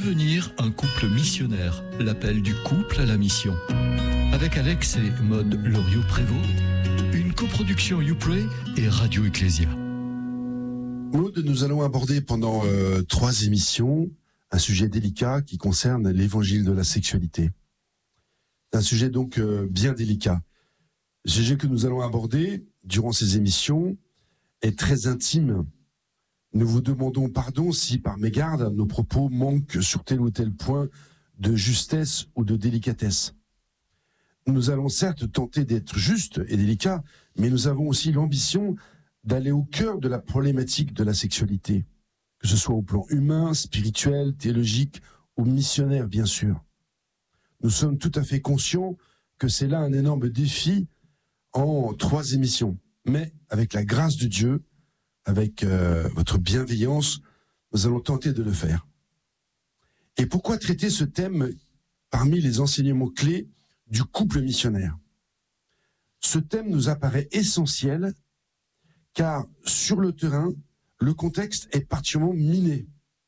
Devenir un couple missionnaire, l'appel du couple à la mission. Avec Alex et Maude Loriot-Prévost, une coproduction YouPray et Radio Ecclésia. Maude, nous allons aborder pendant 3 émissions un sujet délicat qui concerne l'évangile de la sexualité. C'est un sujet donc bien délicat. Le sujet que nous allons aborder durant ces émissions est très intime. Nous vous demandons pardon si, par mégarde, nos propos manquent sur tel ou tel point de justesse ou de délicatesse. Nous allons certes tenter d'être justes et délicats, mais nous avons aussi l'ambition d'aller au cœur de la problématique de la sexualité, que ce soit au plan humain, spirituel, théologique ou missionnaire, bien sûr. Nous sommes tout à fait conscients que c'est là un énorme défi en 3 émissions. Mais avec la grâce de Dieu, avec votre bienveillance, nous allons tenter de le faire. Et pourquoi traiter ce thème parmi les enseignements clés du couple missionnaire? Ce thème nous apparaît essentiel car sur le terrain, le contexte est particulièrement miné.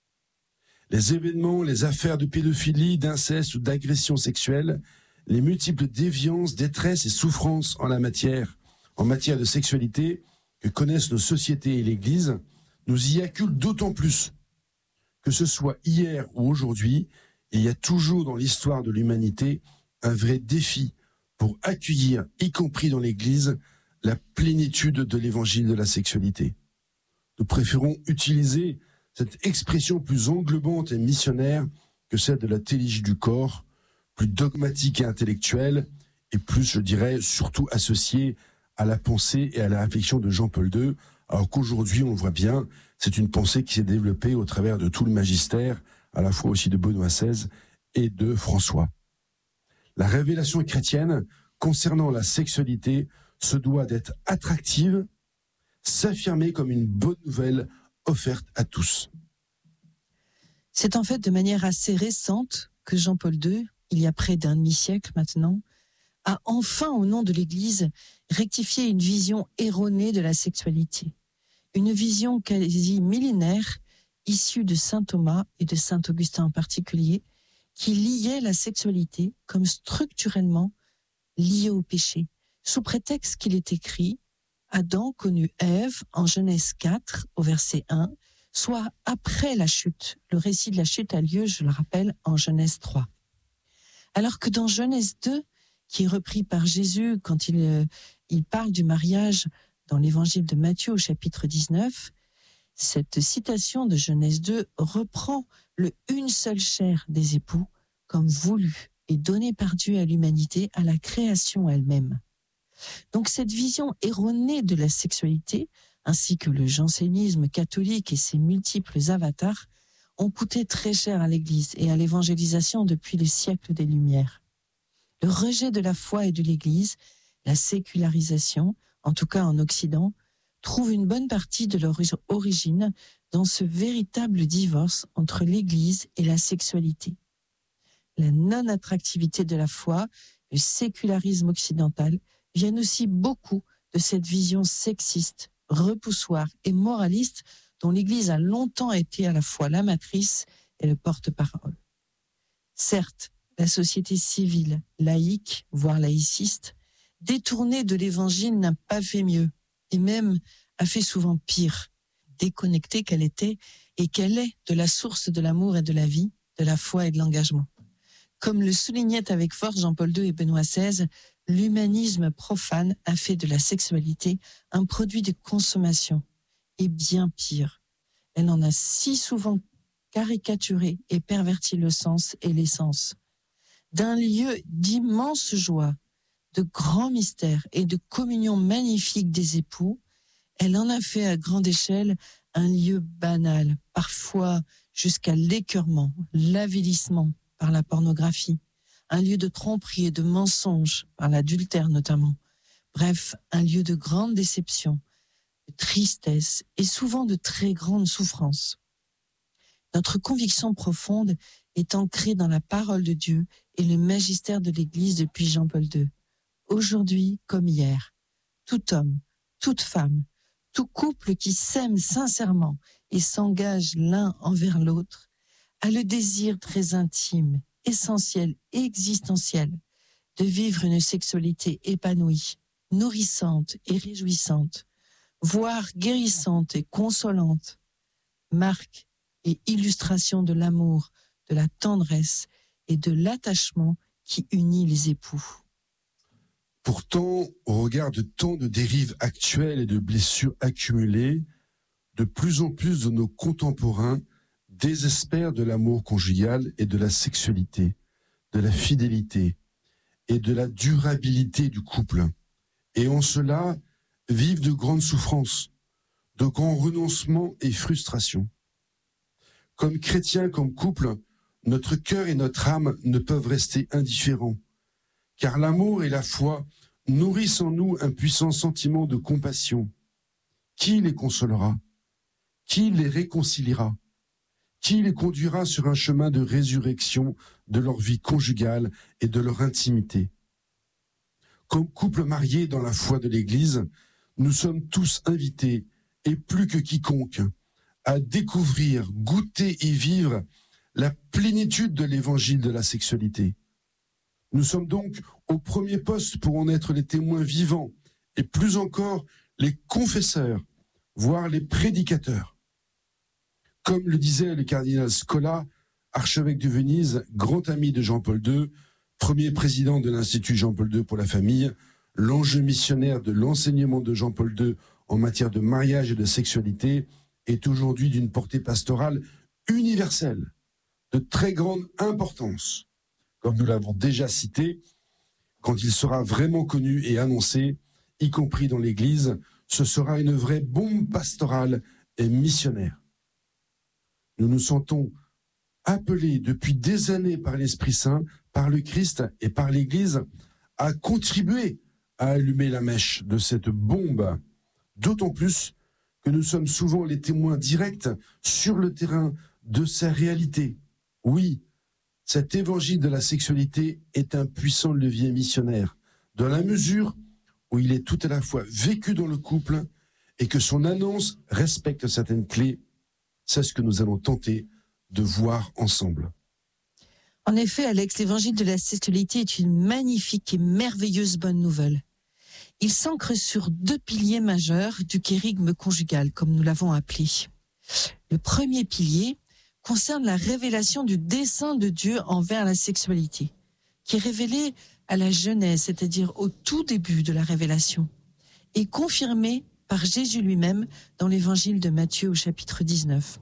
Les événements, les affaires de pédophilie, d'inceste ou d'agression sexuelle, les multiples déviances, détresses et souffrances en matière de sexualité que connaissent nos sociétés et l'Église, nous y acculent d'autant plus. Que ce soit hier ou aujourd'hui, il y a toujours dans l'histoire de l'humanité un vrai défi pour accueillir, y compris dans l'Église, la plénitude de l'évangile de la sexualité. Nous préférons utiliser cette expression plus englobante et missionnaire que celle de la théologie du corps, plus dogmatique et intellectuelle, et plus, je dirais, surtout associée à la pensée et à la réflexion de Jean-Paul II, alors qu'aujourd'hui, on le voit bien, c'est une pensée qui s'est développée au travers de tout le magistère, à la fois aussi de Benoît XVI et de François. La révélation chrétienne concernant la sexualité se doit d'être attractive, s'affirmer comme une bonne nouvelle offerte à tous. C'est en fait de manière assez récente que Jean-Paul II, il y a près d'un demi-siècle maintenant, a enfin, au nom de l'Église, rectifié une vision erronée de la sexualité. Une vision quasi millénaire, issue de saint Thomas et de saint Augustin en particulier, qui liait la sexualité comme structurellement liée au péché, sous prétexte qu'il est écrit « Adam connut Ève en Genèse 4, au verset 1, soit après la chute. Le récit de la chute a lieu, je le rappelle, en Genèse 3. Alors que dans Genèse 2, qui est repris par Jésus quand il parle du mariage dans l'évangile de Matthieu au chapitre 19, cette citation de Genèse 2 reprend le une seule chair des époux comme voulu et donné par Dieu à l'humanité, à la création elle-même. Donc cette vision erronée de la sexualité, ainsi que le jansénisme catholique et ses multiples avatars, ont coûté très cher à l'Église et à l'évangélisation depuis le siècle des Lumières. Le rejet de la foi et de l'Église, la sécularisation, en tout cas en Occident, trouve une bonne partie de leur origine dans ce véritable divorce entre l'Église et la sexualité. La non-attractivité de la foi, le sécularisme occidental, viennent aussi beaucoup de cette vision sexiste, repoussoire et moraliste dont l'Église a longtemps été à la fois la matrice et le porte-parole. Certes, la société civile, laïque, voire laïciste, détournée de l'Évangile n'a pas fait mieux, et même a fait souvent pire, déconnectée qu'elle était et qu'elle est de la source de l'amour et de la vie, de la foi et de l'engagement. Comme le soulignaient avec force Jean-Paul II et Benoît XVI, l'humanisme profane a fait de la sexualité un produit de consommation, et bien pire. Elle en a si souvent caricaturé et perverti le sens et l'essence. D'un lieu d'immense joie, de grands mystères et de communion magnifique des époux, elle en a fait à grande échelle un lieu banal, parfois jusqu'à l'écœurement, l'avilissement par la pornographie, un lieu de tromperie et de mensonge par l'adultère notamment. Bref, un lieu de grande déception, de tristesse et souvent de très grande souffrance. Notre conviction profonde est ancrée dans la parole de Dieu et le magistère de l'Église depuis Jean-Paul II. Aujourd'hui comme hier, tout homme, toute femme, tout couple qui s'aime sincèrement et s'engage l'un envers l'autre a le désir très intime, essentiel et existentiel de vivre une sexualité épanouie, nourrissante et réjouissante, voire guérissante et consolante, marque et illustration de l'amour, de la tendresse et de l'attachement qui unit les époux. Pourtant, au regard de tant de dérives actuelles et de blessures accumulées, de plus en plus de nos contemporains désespèrent de l'amour conjugal et de la sexualité, de la fidélité et de la durabilité du couple. Et en cela, vivent de grandes souffrances, de grands renoncements et frustrations. Comme chrétiens, comme couple, notre cœur et notre âme ne peuvent rester indifférents, car l'amour et la foi nourrissent en nous un puissant sentiment de compassion. Qui les consolera? Qui les réconciliera? Qui les conduira sur un chemin de résurrection de leur vie conjugale et de leur intimité? Comme couple marié dans la foi de l'Église, nous sommes tous invités, et plus que quiconque, à découvrir, goûter et vivre la plénitude de l'évangile de la sexualité. Nous sommes donc au premier poste pour en être les témoins vivants, et plus encore les confesseurs, voire les prédicateurs. Comme le disait le cardinal Scola, archevêque de Venise, grand ami de Jean-Paul II, premier président de l'Institut Jean-Paul II pour la famille, l'enjeu missionnaire de l'enseignement de Jean-Paul II en matière de mariage et de sexualité est aujourd'hui d'une portée pastorale universelle, de très grande importance. Comme nous l'avons déjà cité, quand il sera vraiment connu et annoncé, y compris dans l'Église, ce sera une vraie bombe pastorale et missionnaire. Nous nous sentons appelés depuis des années par l'Esprit Saint, par le Christ et par l'Église à contribuer à allumer la mèche de cette bombe, d'autant plus que nous sommes souvent les témoins directs sur le terrain de sa réalité. Oui, cet évangile de la sexualité est un puissant levier missionnaire, dans la mesure où il est tout à la fois vécu dans le couple et que son annonce respecte certaines clés. C'est ce que nous allons tenter de voir ensemble. En effet, Alex, l'évangile de la sexualité est une magnifique et merveilleuse bonne nouvelle. Il s'ancre sur deux piliers majeurs du kérygme conjugal, comme nous l'avons appelé. Le premier pilier concerne la révélation du dessein de Dieu envers la sexualité, qui est révélé à la Genèse, c'est-à-dire au tout début de la révélation, et confirmé par Jésus lui-même dans l'évangile de Matthieu au chapitre 19.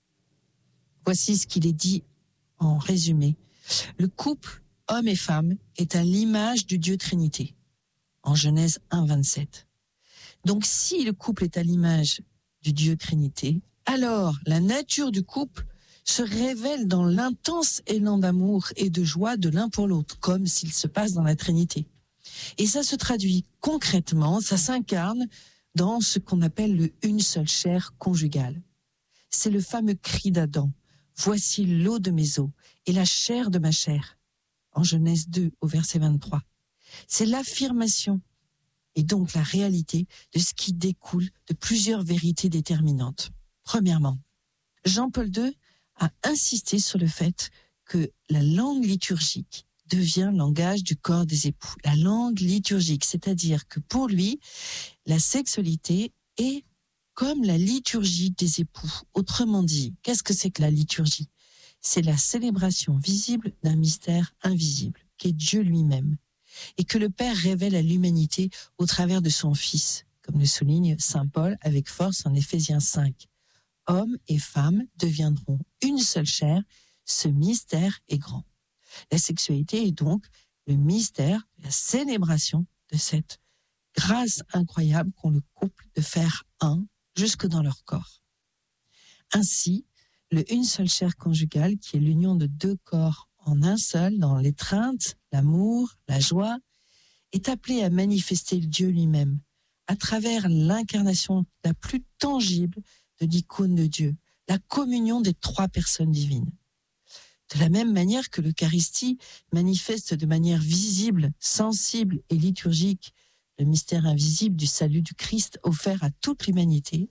Voici ce qu'il est dit en résumé. Le couple, homme et femme, est à l'image du Dieu Trinité, en Genèse 1, 27. Donc si le couple est à l'image du Dieu Trinité, alors la nature du couple se révèle dans l'intense élan d'amour et de joie de l'un pour l'autre, comme s'il se passe dans la Trinité. Et ça se traduit concrètement, ça s'incarne dans ce qu'on appelle le une seule chair conjugale. C'est le fameux cri d'Adam. Voici l'eau de mes eaux et la chair de ma chair. En Genèse 2 au verset 23. C'est l'affirmation et donc la réalité de ce qui découle de plusieurs vérités déterminantes. Premièrement, Jean-Paul II a insisté sur le fait que la langue liturgique devient langage du corps des époux. La langue liturgique, c'est-à-dire que pour lui, la sexualité est comme la liturgie des époux. Autrement dit, qu'est-ce que c'est que la liturgie? C'est la célébration visible d'un mystère invisible, qui est Dieu lui-même, et que le Père révèle à l'humanité au travers de son Fils, comme le souligne saint Paul avec force en Éphésiens 5. Hommes et femmes deviendront une seule chair, ce mystère est grand. La sexualité est donc le mystère, la célébration de cette grâce incroyable qu'ont le couple de faire un jusque dans leur corps. Ainsi, le une seule chair conjugale, qui est l'union de deux corps en un seul, dans l'étreinte, l'amour, la joie, est appelé à manifester le Dieu lui-même, à travers l'incarnation la plus tangible de l'icône de Dieu, la communion des trois personnes divines. De la même manière que l'Eucharistie manifeste de manière visible, sensible et liturgique le mystère invisible du salut du Christ offert à toute l'humanité,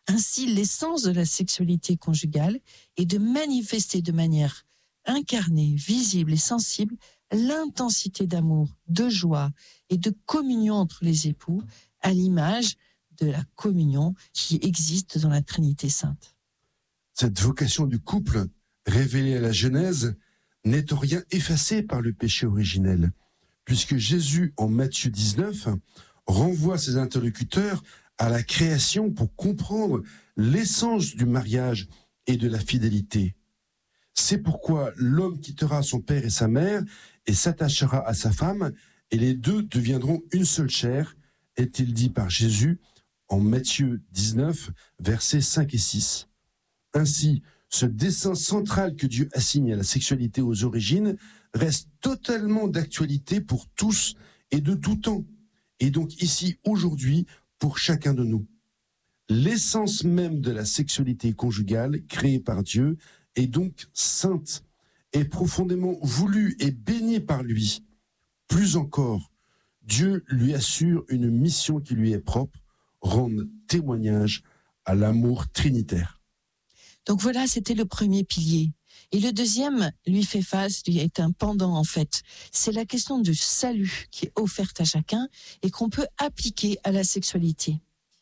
Ainsi, l'essence de la sexualité conjugale est de manifester de manière incarnée, visible et sensible l'intensité d'amour, de joie et de communion entre les époux, à l'image de la communion qui existe dans la Trinité sainte. Cette vocation du couple, révélée à la Genèse, n'est en rien effacée par le péché originel, puisque Jésus, en Matthieu 19, renvoie ses interlocuteurs à la création pour comprendre l'essence du mariage et de la fidélité. C'est pourquoi l'homme quittera son père et sa mère et s'attachera à sa femme, et les deux deviendront une seule chair, est-il dit par Jésus en Matthieu 19, versets 5 et 6. Ainsi, ce dessein central que Dieu assigne à la sexualité aux origines reste totalement d'actualité pour tous et de tout temps, et donc ici, aujourd'hui, pour chacun de nous. L'essence même de la sexualité conjugale créée par Dieu est donc sainte, est profondément voulue et bénie par lui. Plus encore, Dieu lui assure une mission qui lui est propre, rendre témoignage à l'amour trinitaire. Donc voilà, c'était le premier pilier. Et le deuxième lui fait face, lui est un pendant en fait. C'est la question du salut qui est offerte à chacun et qu'on peut appliquer à la sexualité.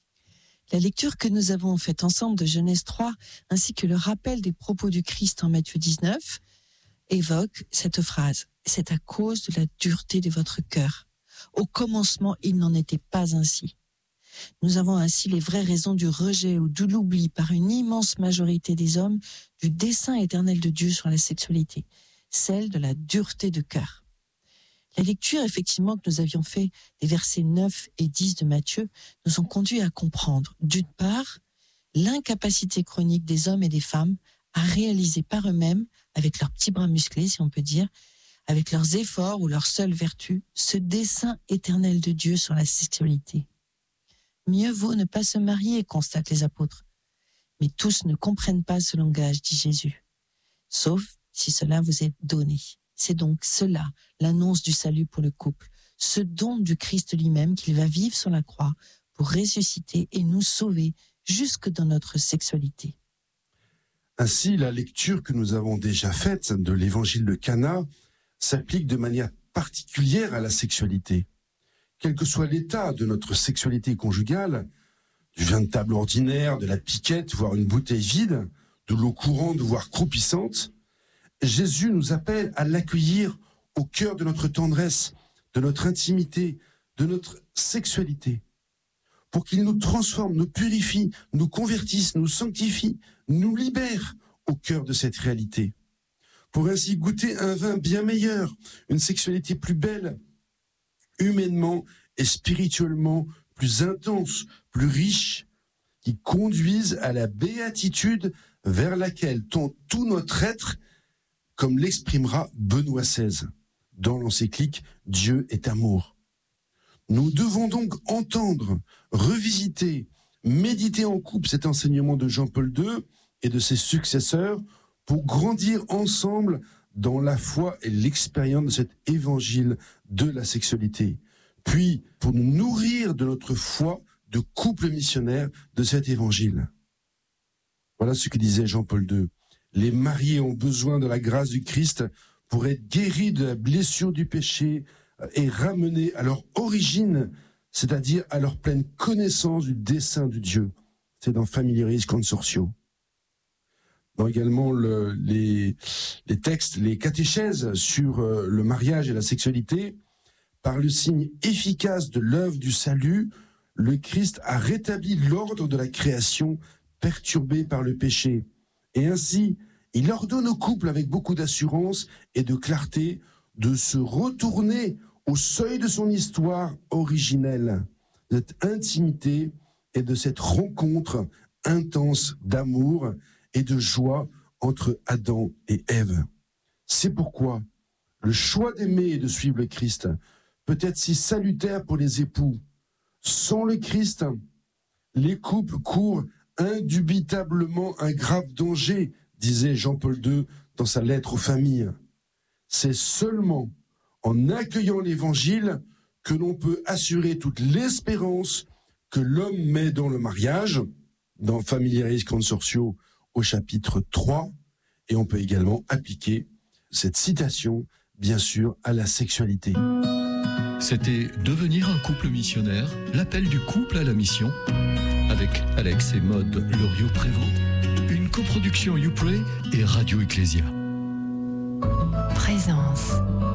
La lecture que nous avons faite ensemble de Genèse 3, ainsi que le rappel des propos du Christ en Matthieu 19, évoque cette phrase. C'est à cause de la dureté de votre cœur. Au commencement, il n'en était pas ainsi. Nous avons ainsi les vraies raisons du rejet ou de l'oubli par une immense majorité des hommes du dessein éternel de Dieu sur la sexualité, celle de la dureté de cœur. La lecture, effectivement, que nous avions fait des versets 9 et 10 de Matthieu nous ont conduit à comprendre, d'une part, l'incapacité chronique des hommes et des femmes à réaliser par eux-mêmes, avec leurs petits bras musclés, si on peut dire, avec leurs efforts ou leur seule vertu, ce dessein éternel de Dieu sur la sexualité. Mieux vaut ne pas se marier, constatent les apôtres. Mais tous ne comprennent pas ce langage, dit Jésus, sauf si cela vous est donné. C'est donc cela, l'annonce du salut pour le couple, ce don du Christ lui-même qu'il va vivre sur la croix pour ressusciter et nous sauver jusque dans notre sexualité. Ainsi, la lecture que nous avons déjà faite de l'évangile de Cana s'applique de manière particulière à la sexualité. Quel que soit l'état de notre sexualité conjugale, du vin de table ordinaire, de la piquette, voire une bouteille vide, de l'eau courante, voire croupissante, Jésus nous appelle à l'accueillir au cœur de notre tendresse, de notre intimité, de notre sexualité, pour qu'il nous transforme, nous purifie, nous convertisse, nous sanctifie, nous libère au cœur de cette réalité, pour ainsi goûter un vin bien meilleur, une sexualité plus belle, humainement et spirituellement plus intense, plus riche, qui conduise à la béatitude vers laquelle tend tout notre être, comme l'exprimera Benoît XVI dans l'encyclique « Dieu est amour ». Nous devons donc entendre, revisiter, méditer en couple cet enseignement de Jean-Paul II et de ses successeurs pour grandir ensemble dans la foi et l'expérience de cet évangile de la sexualité. Puis, pour nous nourrir de notre foi de couple missionnaire de cet évangile. Voilà ce que disait Jean-Paul II. Les mariés ont besoin de la grâce du Christ pour être guéris de la blessure du péché et ramenés à leur origine, c'est-à-dire à leur pleine connaissance du dessein de Dieu. C'est dans Familiaris Consortio. Dans également les textes, les catéchèses sur le mariage et la sexualité, par le signe efficace de l'œuvre du salut, le Christ a rétabli l'ordre de la création perturbée par le péché. Et ainsi, il ordonne au couple avec beaucoup d'assurance et de clarté de se retourner au seuil de son histoire originelle, de cette intimité et de cette rencontre intense d'amour et de joie entre Adam et Ève. C'est pourquoi le choix d'aimer et de suivre le Christ peut être si salutaire pour les époux. Sans le Christ, les couples courent indubitablement un grave danger, disait Jean-Paul II dans sa lettre aux familles. C'est seulement en accueillant l'Évangile que l'on peut assurer toute l'espérance que l'homme met dans le mariage, dans Familiaris Consortio au chapitre 3, et on peut également appliquer cette citation, bien sûr, à la sexualité. C'était Devenir un couple missionnaire, l'appel du couple à la mission, avec Alex et Maude Loriot-Prévost, une coproduction YouPray et Radio Ecclésia. Présence.